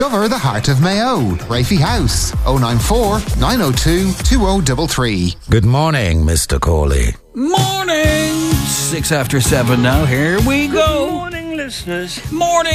Discover the heart of Mayo. Rafi House, 094 902 2033. Good morning, Mr. Corley. Morning! 6 after 7 now. Here we go. Good morning, listeners. Morning!